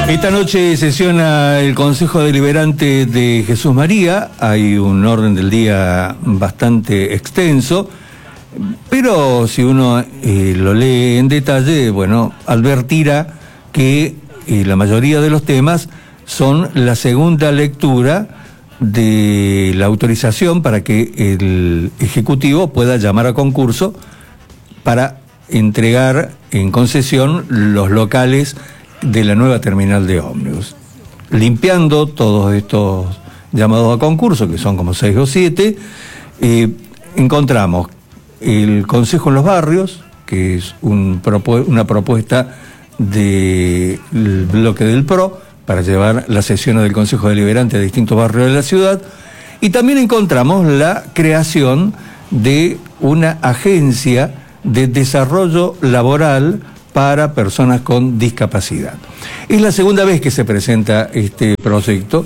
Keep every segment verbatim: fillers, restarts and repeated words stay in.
Esta noche sesiona el Consejo Deliberante de Jesús María. Hay un orden del día bastante extenso, pero si uno eh, lo lee en detalle, bueno, advertirá que eh, la mayoría de los temas son la segunda lectura de la autorización para que el Ejecutivo pueda llamar a concurso para entregar en concesión los locales de la nueva terminal de ómnibus. Limpiando todos estos llamados a concurso, que son como seis o siete, eh, encontramos el Consejo en los Barrios, que es un propu una propuesta del bloque del P R O para llevar las sesiones del Consejo Deliberante a distintos barrios de la ciudad, y también encontramos la creación de una agencia de desarrollo laboral para personas con discapacidad. Es la segunda vez que se presenta este proyecto,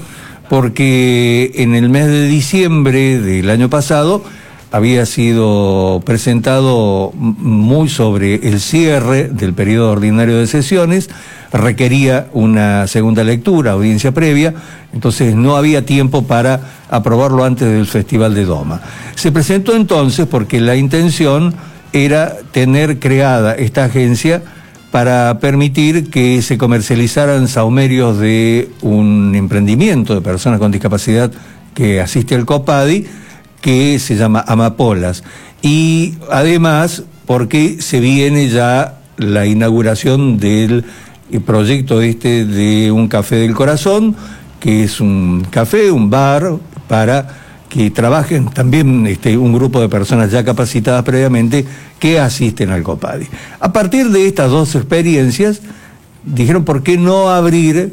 porque en el mes de diciembre del año pasado había sido presentado muy sobre el cierre del periodo ordinario de sesiones, requería una segunda lectura, audiencia previa, entonces no había tiempo para aprobarlo antes del Festival de Doma. Se presentó entonces porque la intención era tener creada esta agencia para permitir que se comercializaran sahumerios de un emprendimiento de personas con discapacidad que asiste al COPADI, que se llama Amapolas, y además porque se viene ya la inauguración del proyecto este de un café del corazón, que es un café, un bar, para que trabajen también este, un grupo de personas ya capacitadas previamente que asisten al COPADI. A partir de estas dos experiencias, dijeron por qué no abrir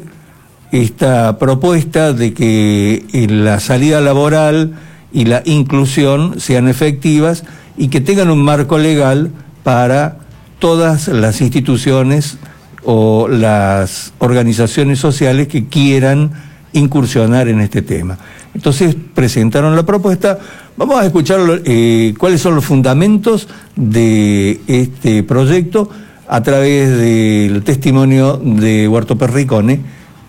esta propuesta de que la salida laboral y la inclusión sean efectivas y que tengan un marco legal para todas las instituciones o las organizaciones sociales que quieran incursionar en este tema. Entonces presentaron la propuesta. Vamos a escuchar eh, cuáles son los fundamentos de este proyecto a través del testimonio de Huerto Perricone,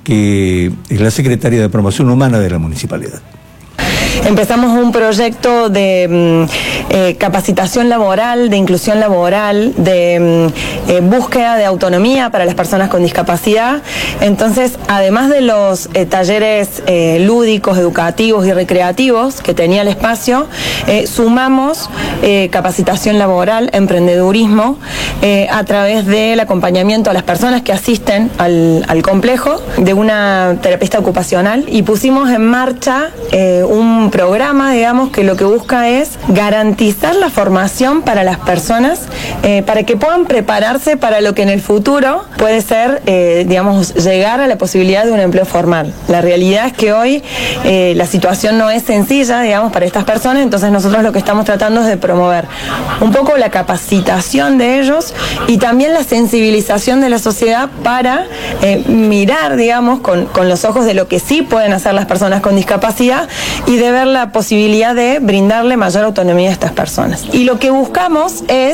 que es la secretaria de Promoción Humana de la Municipalidad. Empezamos un proyecto de eh, capacitación laboral, de inclusión laboral, de eh, búsqueda de autonomía para las personas con discapacidad. Entonces, además de los eh, talleres eh, lúdicos, educativos y recreativos que tenía el espacio, eh, sumamos eh, capacitación laboral, emprendedurismo, eh, a través del acompañamiento a las personas que asisten al, al complejo de una terapista ocupacional, y pusimos en marcha eh, un programa, digamos, que lo que busca es garantizar la formación para las personas, eh, para que puedan prepararse para lo que en el futuro puede ser, eh, digamos, llegar a la posibilidad de un empleo formal. La realidad es que hoy eh, la situación no es sencilla, digamos, para estas personas, entonces nosotros lo que estamos tratando es de promover un poco la capacitación de ellos y también la sensibilización de la sociedad para eh, mirar, digamos, con, con los ojos de lo que sí pueden hacer las personas con discapacidad y de ver la posibilidad de brindarle mayor autonomía a estas personas. Y lo que buscamos es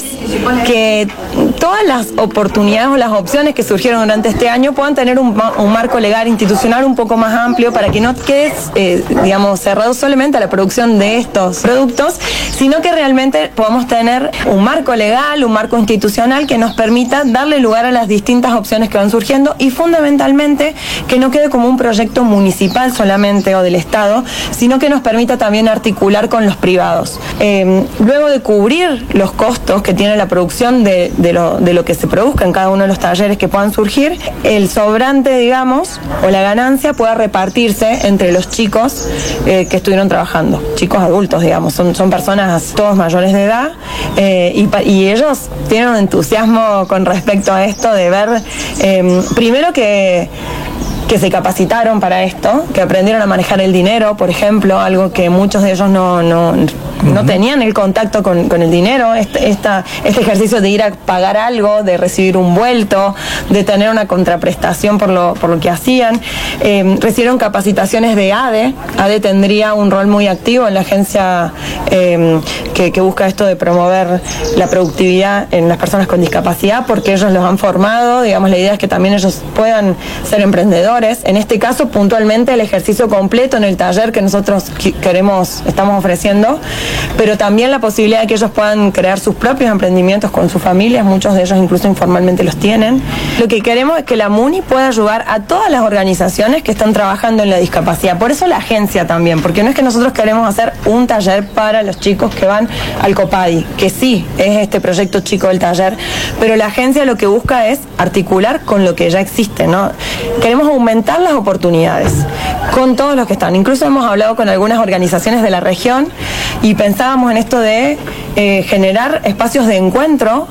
que todas las oportunidades o las opciones que surgieron durante este año puedan tener un, un marco legal institucional un poco más amplio, para que no quede, eh, digamos, cerrado solamente a la producción de estos productos, sino que realmente podamos tener un marco legal, un marco institucional que nos permita darle lugar a las distintas opciones que van surgiendo, y fundamentalmente que no quede como un proyecto municipal solamente o del Estado, sino que nos permita también articular con los privados. Eh, luego de cubrir los costos que tiene la producción de, de, lo, de lo que se produzca en cada uno de los talleres que puedan surgir, el sobrante, digamos, o la ganancia pueda repartirse entre los chicos eh, que estuvieron trabajando, chicos adultos, digamos, son, son personas todos mayores de edad, eh, y, y ellos tienen un entusiasmo con respecto a esto de ver, eh, primero que que se capacitaron para esto, que aprendieron a manejar el dinero, por ejemplo, algo que muchos de ellos no, no, no uh-huh. tenían el contacto con, con el dinero. Este, esta, este ejercicio de ir a pagar algo, de recibir un vuelto, de tener una contraprestación por lo, por lo que hacían. Eh, recibieron capacitaciones de A D E. A D E tendría un rol muy activo en la agencia eh, que, que busca esto de promover la productividad en las personas con discapacidad, porque ellos los han formado. Digamos, la idea es que también ellos puedan ser emprendedores. En este caso, puntualmente, el ejercicio completo en el taller que nosotros queremos, estamos ofreciendo, pero también la posibilidad de que ellos puedan crear sus propios emprendimientos con sus familias. Muchos de ellos incluso informalmente los tienen. Lo que queremos es que la MUNI pueda ayudar a todas las organizaciones que están trabajando en la discapacidad. Por eso la agencia también, porque no es que nosotros queremos hacer un taller para los chicos que van al COPADI, que sí, es este proyecto chico del taller, pero la agencia lo que busca es articular con lo que ya existe, ¿no? Queremos aumentar las oportunidades con todos los que están. Incluso hemos hablado con algunas organizaciones de la región y pensábamos en esto de eh, generar espacios de encuentro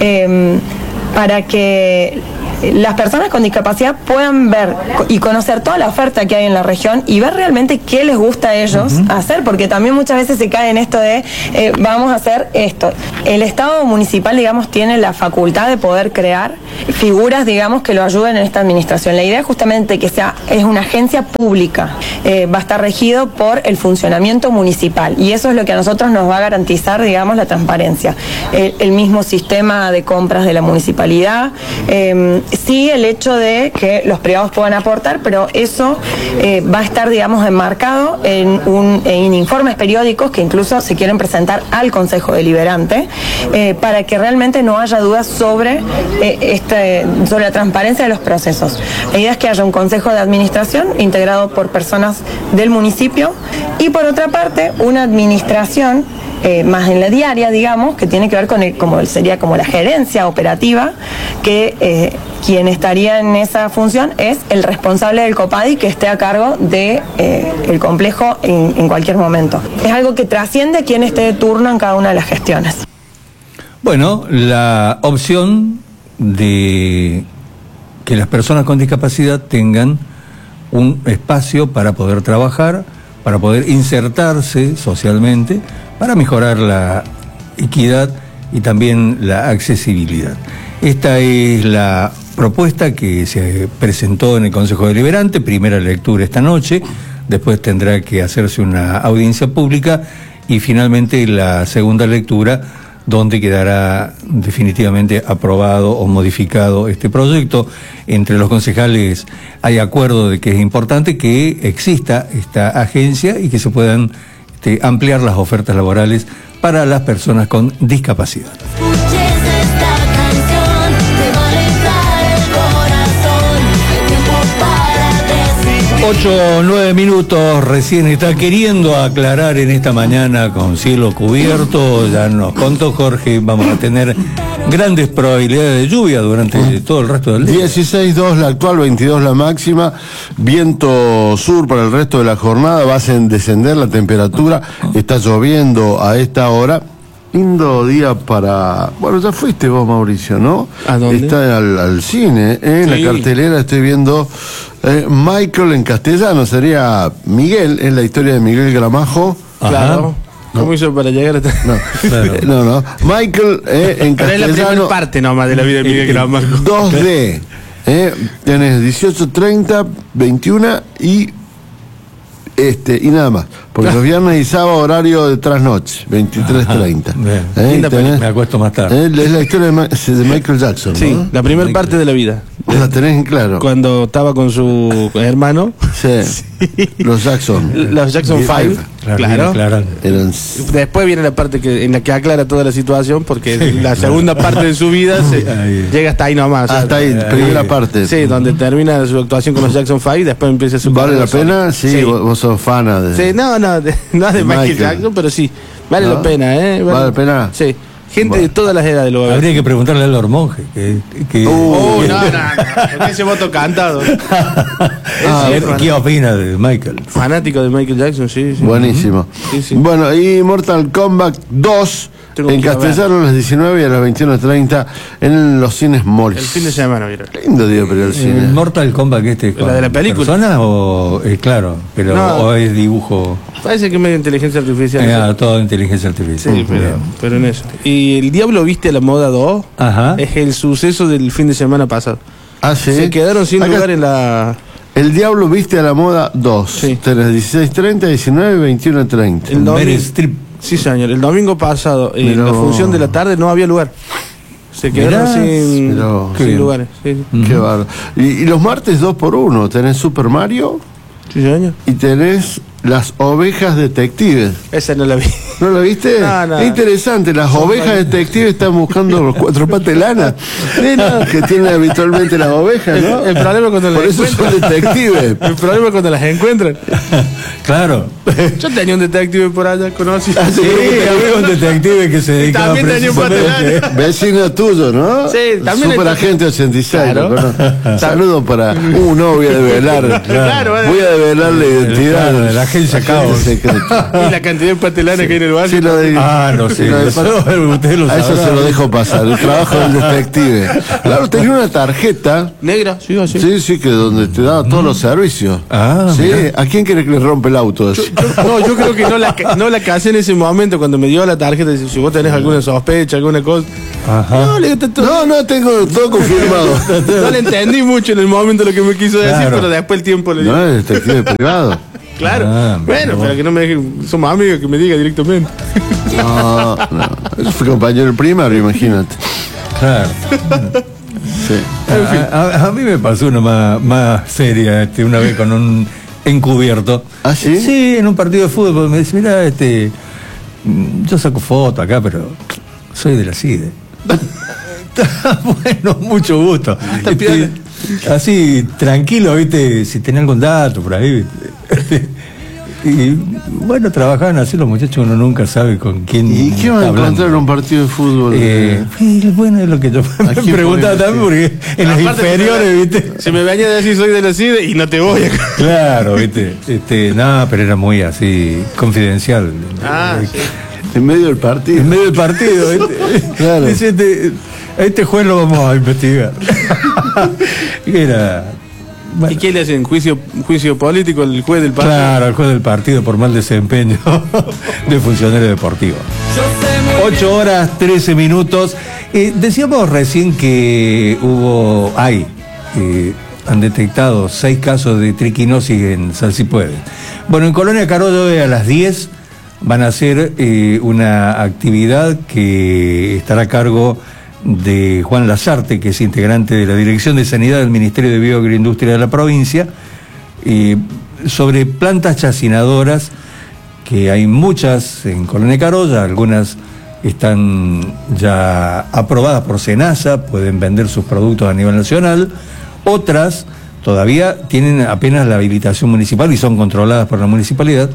eh, para que las personas con discapacidad puedan ver y conocer toda la oferta que hay en la región y ver realmente qué les gusta a ellos uh-huh. hacer, porque también muchas veces se cae en esto de eh, vamos a hacer esto. El Estado municipal, digamos, tiene la facultad de poder crear figuras, digamos, que lo ayuden en esta administración. La idea es justamente que sea, es una agencia pública, eh, va a estar regido por el funcionamiento municipal y eso es lo que a nosotros nos va a garantizar, digamos, la transparencia. El, el mismo sistema de compras de la municipalidad, eh, sí, el hecho de que los privados puedan aportar, pero eso eh, va a estar, digamos, enmarcado en, un, en informes periódicos que incluso se quieren presentar al Consejo Deliberante eh, para que realmente no haya dudas sobre, eh, este, sobre la transparencia de los procesos. La idea es que haya un Consejo de Administración integrado por personas del municipio y, por otra parte, una administración Eh, más en la diaria, digamos, que tiene que ver con el, como sería como la gerencia operativa, que eh, quien estaría en esa función es el responsable del COPADI, que esté a cargo de eh, el complejo en, en cualquier momento. Es algo que trasciende quien esté de turno en cada una de las gestiones. Bueno, la opción de que las personas con discapacidad tengan un espacio para poder trabajar, para poder insertarse socialmente, para mejorar la equidad y también la accesibilidad. Esta es la propuesta que se presentó en el Consejo Deliberante, primera lectura esta noche, después tendrá que hacerse una audiencia pública y finalmente la segunda lectura, donde quedará definitivamente aprobado o modificado este proyecto. Entre los concejales hay acuerdo de que es importante que exista esta agencia y que se puedan este, ampliar las ofertas laborales para las personas con discapacidad. Ocho o nueve minutos, recién está queriendo aclarar en esta mañana con cielo cubierto, ya nos contó Jorge, vamos a tener grandes probabilidades de lluvia durante mm. todo el resto del día. dieciséis dos la actual, veintidós la máxima, viento sur para el resto de la jornada, va a descender la temperatura, está lloviendo a esta hora. Lindo día para... Bueno, ya fuiste vos, Mauricio, ¿no? ¿A dónde? Está al, al cine, ¿eh? En sí. La cartelera estoy viendo eh, Michael en castellano, sería Miguel, es la historia de Miguel Gramajo. Claro. No. ¿Cómo hizo para llegar hasta...? No, claro. no, no. Michael eh, en Pero castellano... es la primera parte nomás de la vida de Miguel Gramajo. dos D. Eh, tenés dieciocho, treinta, veintiuno y... Este, y nada más, porque los viernes y sábado horario de trasnoche, veintitrés treinta. ¿Eh? Me acuesto más tarde. ¿Eh? Es la historia de, Ma de Michael Jackson, ¿no? Sí, la primera parte de la vida. La tenés en claro. Cuando estaba con su hermano. Sí. sí. Los Jackson. Los Jackson Five. Claro. claro. Eran... Después viene la parte que en la que aclara toda la situación, porque sí. la segunda parte de su vida se, ahí. llega hasta ahí nomás. Hasta ahí, ahí, primera ahí. parte. Sí, donde termina su actuación con los Jackson Five, después empieza su... ¿Vale la pena? Sí, sí. Vos, vos sos fana de... Sí, no, no, de, no de, de Michael, Michael Jackson, pero sí, vale ¿no? la pena, ¿eh? ¿Vale, ¿Vale la pena? Sí. Gente Bueno. de todas las edades lo va a ver. Habría que preguntarle a los monjes. Que, que, Oh, no, no, no. Con ese voto cantado. a ver, ¿qué opina de Michael? Fanático de Michael Jackson, sí, sí. Buenísimo. Sí, sí. Bueno, y Mortal Kombat dos Tengo en que ir a ver. castellano a las diecinueve y a las veintiuno treinta en los cines Moris. El fin de semana, mira. Lindo día para ir al cine. ¿El Mortal Kombat que este? La de la película. ¿Persona o eh, claro, pero No. o es dibujo? Parece que es medio inteligencia artificial. Eh, ah, todo inteligencia artificial. Sí, pero, Bien. pero en eso. ¿Y el Diablo viste a la moda dos? Ajá. Es el suceso del fin de semana pasado. Ah, sí. Se quedaron sin Acá- lugar en la... El Diablo viste a la moda dos. Sí. Tenés dieciséis treinta, diecinueve y veintiuno treinta. El domingo- Meryl Streep. Sí, señor. El domingo pasado, en Mirá la vos. función de la tarde, no había lugar. Se quedaron Mirá, sin, mirá vos. Qué sin bien. lugares. Sí, sí. Qué bárbaro. Y, y los martes dos por uno. Tenés Super Mario Sí, señor. y tenés Las Ovejas Detectives. Esa no la vi. ¿No lo viste? No, no. Es interesante. Las ovejas detectives están buscando los cuatro patas de lana que tienen habitualmente las ovejas, ¿no? El, el problema cuando Por las eso son encuentran. detectives. El problema cuando las encuentran. Claro. Yo tenía un detective por allá, conocí. Ah, sí. Sí, había un detective que se dedicaba También tenía un precisamente- patelán. Vecino tuyo, ¿no? Sí, también Super hay- Agente ochenta y seis. Claro. ¿lo conoces? Saludos para. Uh, no, voy a develar. Claro, bueno. Voy a develar la identidad. Claro, de la agencia Caos. secreta. Y la cantidad de patelanes que hay en el barrio. Sí, lo de- Ah, no sé. Sí, lo de- Eso usted lo A eso sabrá. se lo dejo pasar, el trabajo del detective. Claro, tenía una tarjeta. Negra, sí, así. Sí, sí, que donde te daba todos los servicios. Ah, sí. mirá. ¿A quién quiere que le rompe el auto? Yo- no, yo creo que no la, ca- no la casé en ese momento cuando me dio la tarjeta. Dice, si vos tenés alguna sospecha, alguna cosa. Ajá. No, le digo, "Está todo- No, no, tengo todo confirmado. no le entendí mucho en el momento lo que me quiso decir, Claro. pero después el tiempo le digo. No es detective privado. Claro. Ah, bueno, mira pero que no me deje. Somos amigos, que me diga directamente. No, no. Eso fue compañero del primario, imagínate. Claro. Sí. A, a- a mí me pasó una más, más seria, este, una vez con un encubierto. ¿Ah, sí? Sí, en un partido de fútbol. Me dice, mira, este, mm, yo saco foto acá, pero soy de la CIDE. Bueno, mucho gusto. Este, así, tranquilo, viste, si tenía algún dato por ahí. ¿viste? Y bueno, trabajaban así los muchachos, uno nunca sabe con quién. ¿Y qué va a está hablando. encontrar en un partido de fútbol? Eh, y bueno, es lo que yo me quién preguntaba podemos también, porque en las Aparte, inferiores, se me- viste. Se me venía a decir soy de la CIDE y no te voy a. Claro, viste. Este, nada, pero era muy así, confidencial. Ah, Eh, sí. En medio del partido. En medio del partido, ¿viste? Claro. Dice, este, a este juez lo vamos a investigar. Era. bueno, ¿Y qué le hacen? ¿Juicio, juicio político el juez del partido? Claro, el juez del partido por mal desempeño de funcionario deportivo. ocho horas, trece minutos. Eh, decíamos recién que hubo, hay, eh, han detectado seis casos de triquinosis en Salsipuede. Bueno, en Colonia Carollo hoy a las diez van a hacer eh, una actividad que estará a cargo de Juan Lazarte, que es integrante de la Dirección de Sanidad del Ministerio de Bioagroindustria de la provincia, eh, sobre plantas chacinadoras, que hay muchas en Colonia Carolla, algunas están ya aprobadas por SENASA, pueden vender sus productos a nivel nacional, otras todavía tienen apenas la habilitación municipal y son controladas por la municipalidad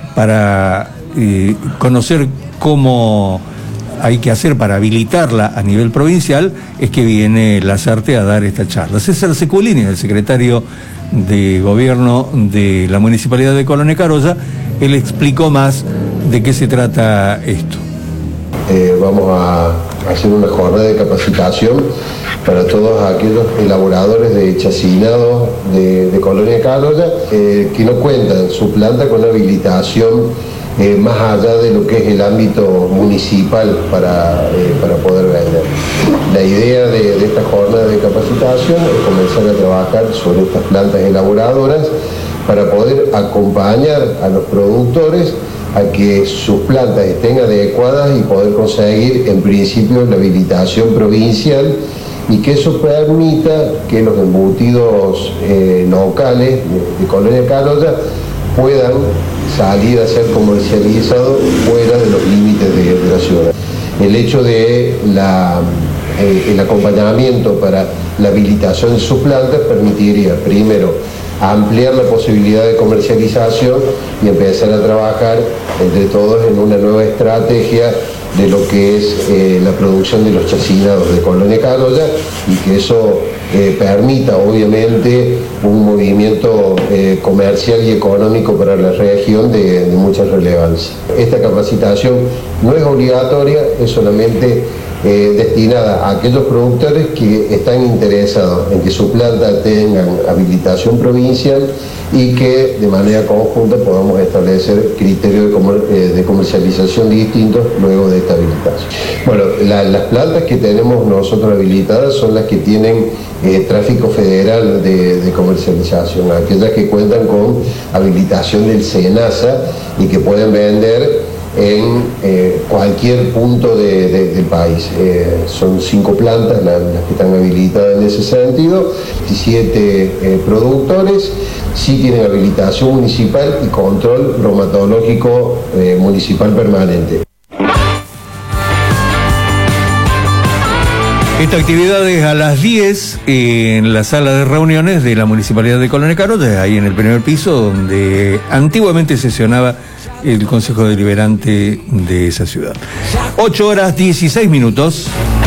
para eh, conocer cómo hay que hacer para habilitarla a nivel provincial. Es que viene Lazarte a dar esta charla. César Seculini, el secretario de Gobierno de la Municipalidad de Colonia Carolla, él explicó más de qué se trata esto. Eh, vamos a hacer una jornada de capacitación para todos aquellos elaboradores de chacinados de, de Colonia Carolla eh, que no cuentan su planta con habilitación eh, más allá de lo que es el ámbito municipal para, eh, para poder vender. La idea de, de esta jornada de capacitación es comenzar a trabajar sobre estas plantas elaboradoras para poder acompañar a los productores a que sus plantas estén adecuadas y poder conseguir en principio la habilitación provincial y que eso permita que los embutidos eh, locales de, de Colonia Carolla puedan salir a ser comercializados fuera de los límites de, de la ciudad. El hecho de la, eh, el acompañamiento para la habilitación de sus plantas permitiría primero ampliar la posibilidad de comercialización y empezar a trabajar entre todos en una nueva estrategia de lo que es eh, la producción de los chacinados de Colonia Carolla, y que eso eh, permita obviamente un movimiento eh, comercial y económico para la región de, de mucha relevancia. Esta capacitación no es obligatoria, es solamente eh, destinada a aquellos productores que están interesados en que su planta tenga habilitación provincial y que de manera conjunta podamos establecer criterios de, comer, eh, de comercialización distintos luego de esta habilitación. Bueno, la, las plantas que tenemos nosotros habilitadas son las que tienen eh, tráfico federal de, de comercialización, aquellas que cuentan con habilitación del SENASA y que pueden vender en eh, cualquier punto de, de, del país. Eh, son cinco plantas las, las que están habilitadas en ese sentido, diecisiete eh, productores, sí tienen habilitación municipal y control bromatológico eh, municipal permanente. Esta actividad es a las diez en la sala de reuniones de la Municipalidad de Colonia Carolla, ahí en el primer piso, donde antiguamente sesionaba el Consejo Deliberante de esa ciudad. ocho horas dieciséis minutos.